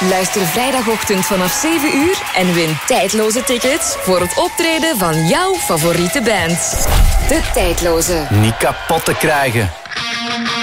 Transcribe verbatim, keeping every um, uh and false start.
Luister vrijdagochtend vanaf zeven uur en win tijdloze tickets voor het optreden van jouw favoriete band. De Tijdloze. Niet kapot te krijgen.